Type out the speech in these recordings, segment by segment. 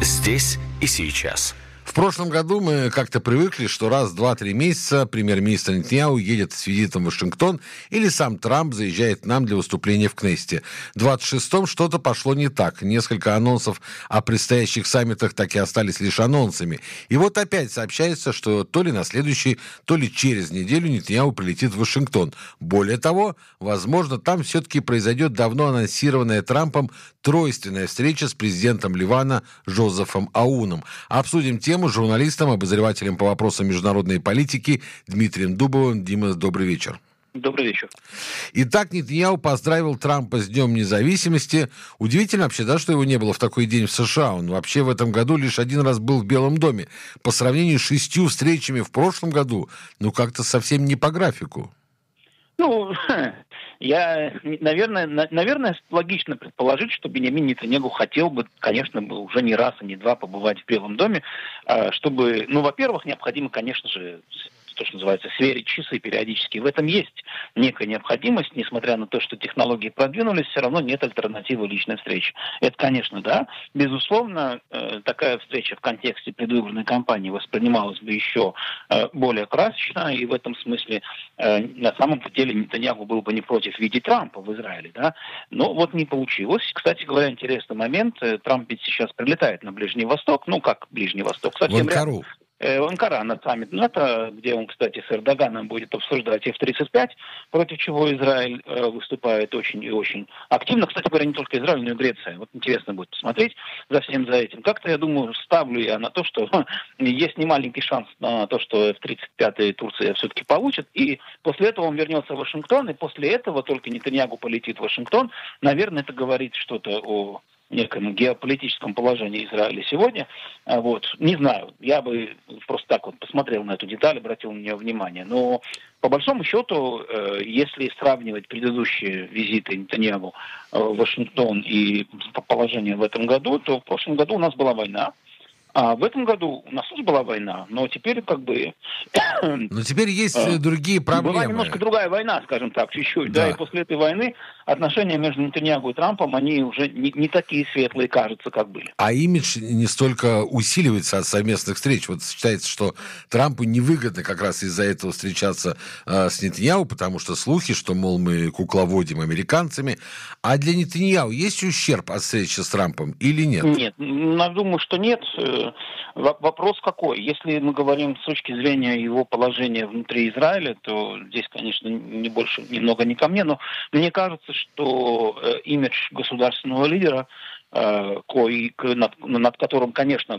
Здесь и сейчас. В прошлом году мы как-то привыкли, что раз в 2-3 месяца премьер-министр Нетаньяху едет с визитом в Вашингтон, или сам Трамп заезжает к нам для выступления в Кнессете. В 26-м что-то пошло не так. Несколько анонсов о предстоящих саммитах так и остались лишь анонсами. И вот опять сообщается, что то ли на следующий, то ли через неделю Нетаньяху прилетит в Вашингтон. Более того, возможно, там все-таки произойдет давно анонсированная Трампом тройственная встреча с президентом Ливана Жозефом Ауном. Обсудим тему с журналистом, обозревателем по вопросам международной политики Дмитрием Дубовым. Дима, добрый вечер. Добрый вечер. Итак, Нетаньяху поздравил Трампа с Днем независимости. Удивительно вообще, да, что его не было в такой день в США. Он вообще в этом году лишь один раз был в Белом доме. По сравнению с 6 встречами в прошлом году, как-то совсем не по графику. Наверное, логично предположить, что Биньямин Нетаньяху хотел бы, конечно, уже не раз и не два побывать в Белом доме, чтобы, во-первых, необходимо, конечно же, то, что называется, сверить часы периодически. В этом есть некая необходимость, несмотря на то, что технологии продвинулись, все равно нет альтернативы личной встречи. Это, конечно, да. Безусловно, такая встреча в контексте предвыборной кампании воспринималась бы еще более красочно, и в этом смысле на самом деле Нетаньяху был бы не против видеть Трампа в Израиле, да. Но вот не получилось. Кстати говоря, интересный момент. Трамп ведь сейчас прилетает на Ближний Восток. Как Ближний Восток? В Анкару. В Анкара на саммит НАТО, где он, кстати, с Эрдоганом будет обсуждать F-35, против чего Израиль выступает очень и очень активно. Кстати говоря, не только Израиль, но и Греция. Вот интересно будет посмотреть за всем за этим. Как-то, я думаю, ставлю я на то, что есть немаленький шанс на то, что F-35 Турция все-таки получит. И после этого он вернется в Вашингтон, и после этого только Нетаньяху полетит в Вашингтон. Наверное, это говорит что-то о неком геополитическом положении Израиля сегодня. Не знаю, я бы просто так вот посмотрел на эту деталь, обратил на нее внимание. Но по большому счету, если сравнивать предыдущие визиты Нетаньяху в Вашингтон и положение в этом году, то в прошлом году у нас была война. А в этом году у нас тоже была война, но теперь Но теперь есть другие проблемы. Была немножко другая война, скажем так, чуть-чуть. Да. И после этой войны отношения между Нетаньяху и Трампом, они уже не такие светлые, кажется, как были. А имидж не столько усиливается от совместных встреч. Вот считается, что Трампу невыгодно как раз из-за этого встречаться с Нетаньяху, потому что слухи, что, мол, мы кукловодим американцами. А для Нетаньяху есть ущерб от встречи с Трампом или нет? Нет, я думаю, что нет. Вопрос какой? Если мы говорим с точки зрения его положения внутри Израиля, то здесь, конечно, немного не ко мне, но мне кажется, что имидж государственного лидера, над которым, конечно,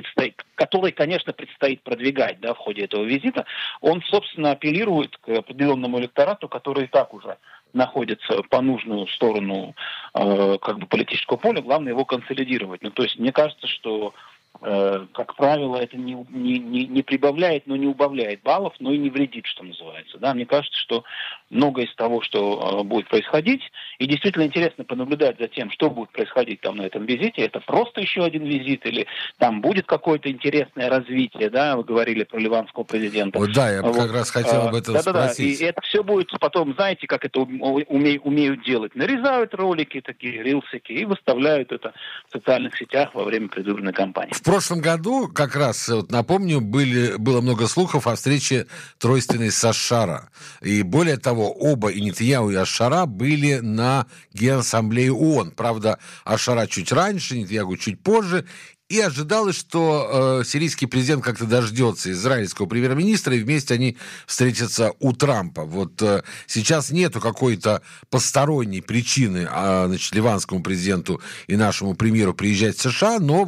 предстоит продвигать, да, в ходе этого визита, он, собственно, апеллирует к определенному электорату, который и так уже находится по нужную сторону политического поля, главное его консолидировать. То есть мне кажется, что как правило, это не прибавляет, но не убавляет баллов, но и не вредит, что называется. Да? Мне кажется, что многое из того, что будет происходить, и действительно интересно понаблюдать за тем, что будет происходить там на этом визите. Это просто еще один визит, или там будет какое-то интересное развитие, да, вы говорили про ливанского президента. Вот да, я как раз хотел об этом спросить. И это все будет потом, знаете, как это умеют делать. Нарезают ролики такие, рилсики, и выставляют это в социальных сетях во время предвыборной кампании. В прошлом году, как раз, напомню, было много слухов о встрече тройственной с Аш-Шара. И более того, оба, и Нетаньяху, и Аш-Шара, были на Генассамблее ООН. Правда, Аш-Шара чуть раньше, Нетаньяху чуть позже. И ожидалось, что сирийский президент как-то дождется израильского премьер-министра, и вместе они встретятся у Трампа. Сейчас нету какой-то посторонней причины ливанскому президенту и нашему премьеру приезжать в США, но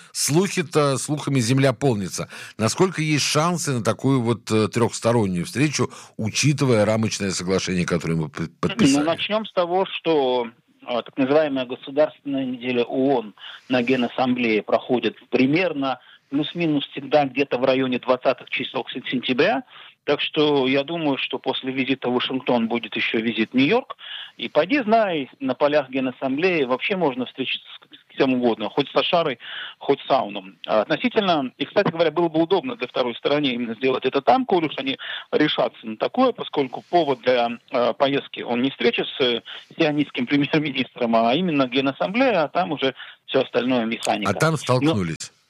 слухами земля полнится. Насколько есть шансы на такую трехстороннюю встречу, учитывая рамочное соглашение, которое мы подписали? Начнем с того, что так называемая Государственная неделя ООН на Генассамблее проходит примерно плюс-минус всегда где-то в районе 20-х чисел сентября. Так что я думаю, что после визита в Вашингтон будет еще визит в Нью-Йорк. И поди знай, на полях Генассамблеи вообще можно встретиться с кем угодно, хоть с Аш-Шарой, хоть с Ауном. Относительно, и, кстати говоря, было бы удобно для второй стороны именно сделать это там, коль уж они решатся на такое, поскольку повод для поездки, он не встреча с сионистским премьер-министром, а именно Генассамблея, а там уже все остальное механика. А там столкнулись.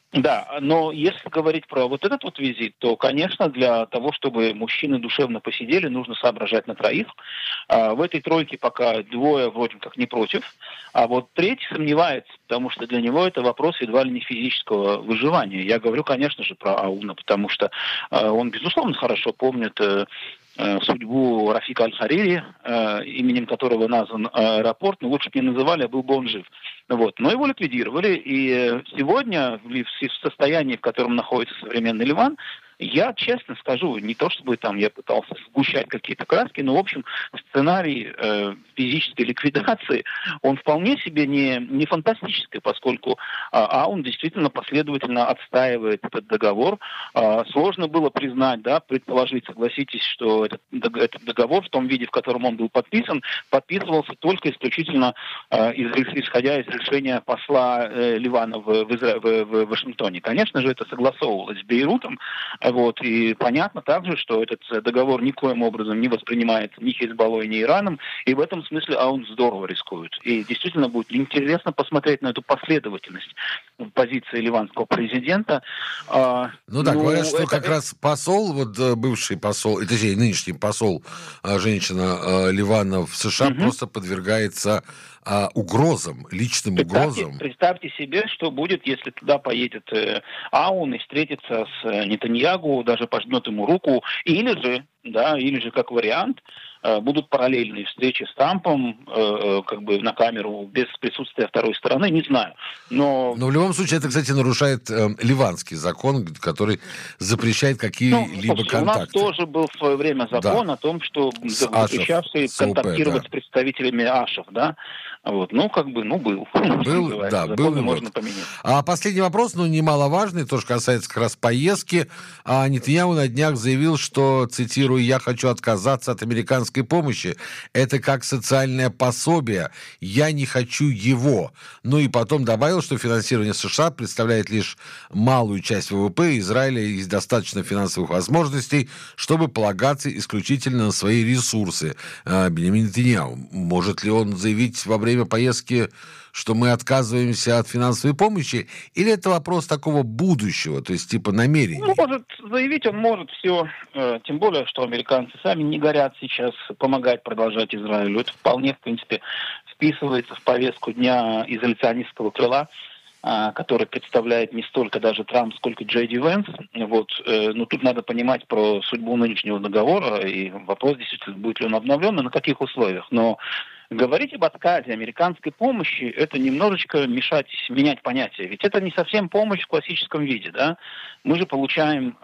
Да, но если говорить про вот этот вот визит, то, конечно, для того, чтобы мужчины душевно посидели, нужно соображать на троих. В этой тройке пока двое вроде как не против, а вот третий сомневается, потому что для него это вопрос едва ли не физического выживания. Я говорю, конечно же, про Ауна, потому что он, безусловно, хорошо помнит судьбу Рафика Аль-Харири, именем которого назван аэропорт, но лучше бы не называли, а был бы он жив. Вот. Но его ликвидировали, и сегодня в состоянии, в котором находится современный Ливан, я честно скажу, не то чтобы там я пытался сгущать какие-то краски, но, в общем, сценарий физической ликвидации, он вполне себе не фантастический, поскольку АУН действительно последовательно отстаивает этот договор. Сложно было признать, да, предположить, согласитесь, что этот договор в том виде, в котором он был подписан, подписывался только исключительно исходя из решения посла Ливана в Вашингтоне. Конечно же, это согласовывалось с Бейрутом. Вот. И понятно также, что этот договор никоим образом не воспринимается ни Хизбаллой, ни Ираном, и в этом смысле АУН здорово рискует. И действительно будет интересно посмотреть на эту последовательность позиции ливанского президента. Говорят, что как раз посол, бывший посол, точнее, нынешний посол, женщина Ливана в США, просто подвергается угрозам, личным угрозам. Представьте себе, что будет, если туда поедет АУН и встретится с Нетаньягу, даже пожмет ему руку, или же, как вариант, будут параллельные встречи с Трампом, как бы на камеру, без присутствия второй стороны, не знаю. Но в любом случае, это, кстати, нарушает ливанский закон, который запрещает какие-либо контакты. У нас тоже был в свое время закон о том, что запрещавший контактировать с представителями Ашев, да. Вот, был. Был, можно поменять. А последний вопрос, немаловажный, тоже касается как раз поездки. Нетаньяху на днях заявил, что, цитирую, «Я хочу отказаться от американской помощи. Это как социальное пособие. Я не хочу его». И потом добавил, что финансирование США представляет лишь малую часть ВВП. Израиля есть достаточно финансовых возможностей, чтобы полагаться исключительно на свои ресурсы. Биньямин Нетаньяху. Может ли он заявить во время поездки, что мы отказываемся от финансовой помощи, или это вопрос такого будущего, то есть типа намерений? Может заявить, он может все, тем более, что американцы сами не горят сейчас помогать продолжать Израилю. Это вполне, в принципе, вписывается в повестку дня изоляционистского крыла, который представляет не столько даже Трамп, сколько Джей Ди Венс. Но тут надо понимать про судьбу нынешнего договора, и вопрос действительно, будет ли он обновлен, и на каких условиях. Но говорить об отказе американской помощи – это немножечко менять понятие. Ведь это не совсем помощь в классическом виде, да. Мы же получаем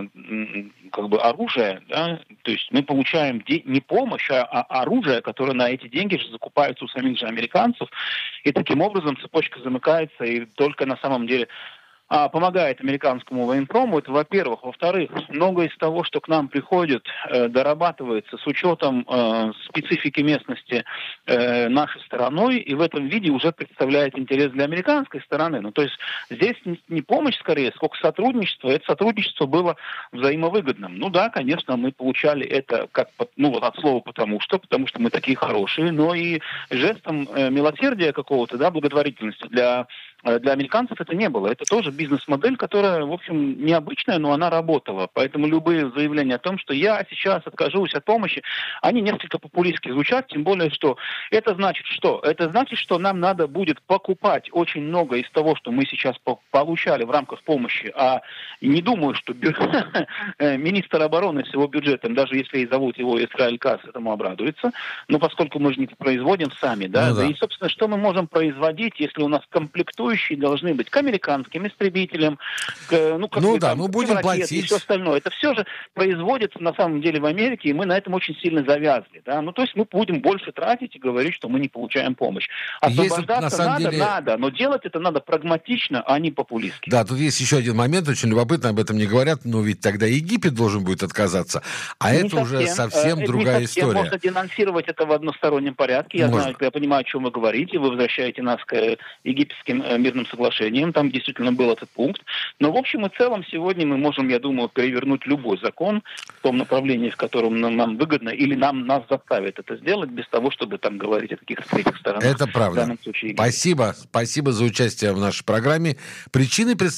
оружие, да, то есть мы получаем не помощь, а оружие, которое на эти деньги же закупаются у самих же американцев, и таким образом цепочка замыкается, и только на самом деле помогает американскому военпрому, это во-первых. Во-вторых, многое из того, что к нам приходит, дорабатывается с учетом специфики местности нашей стороной, и в этом виде уже представляет интерес для американской стороны. То есть здесь не помощь скорее, сколько сотрудничество. Это сотрудничество было взаимовыгодным. Конечно, мы получали это от слова потому что мы такие хорошие, но и жестом милосердия какого-то, да, благотворительности для американцев это не было. Это тоже бизнес-модель, которая, в общем, необычная, но она работала. Поэтому любые заявления о том, что я сейчас откажусь от помощи, они несколько популистски звучат, тем более, что это значит что? Это значит, что нам надо будет покупать очень много из того, что мы сейчас получали в рамках помощи. А не думаю, что министр обороны с его бюджетом, даже если и зовут его Исраэль Кац, этому обрадуется. Но поскольку мы же не производим сами, да? И, собственно, что мы можем производить, если у нас комплектующие должны быть к американским истребителям, будем платить. И все остальное. Это все же производится на самом деле в Америке, и мы на этом очень сильно завязли. Да? То есть мы будем больше тратить и говорить, что мы не получаем помощь. Освобождаться надо, но делать это надо прагматично, а не популистски. Да, тут есть еще один момент, очень любопытно, об этом не говорят, но ведь тогда Египет должен будет отказаться, а не это совсем. Уже совсем другая история. Можно денонсировать это в одностороннем порядке. Я понимаю, о чем вы говорите, вы возвращаете нас к египетским мирным соглашением, там действительно был этот пункт. Но в общем и целом сегодня мы можем, я думаю, перевернуть любой закон в том направлении, в котором нам выгодно, или нас заставит это сделать, без того, чтобы там говорить о каких-то третьих сторонах. Это правда. Спасибо за участие в нашей программе. Причины